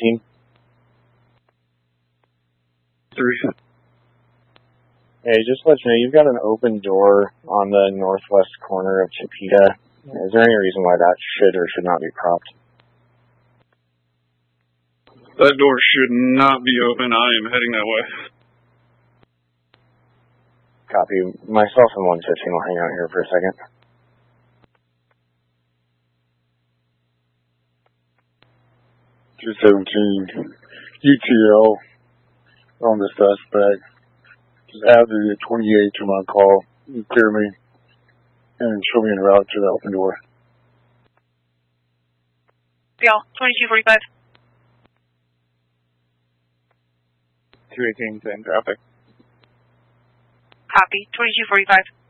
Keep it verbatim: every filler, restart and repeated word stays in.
eighteen. Three. Hey, just to let you know, you've got an open door on the northwest corner of Chipeta. Is there any reason why that should or should not be propped? That door should not be open. I am heading that way. Copy. Myself and one fifteen will hang out here for a second. two seventeen U T L on the suspect. Just add the twenty-eight to my call. You clear me and show me en route to the open door. Yeah, twenty-two forty-five. two eighteen, same traffic. Copy, twenty-two forty-five.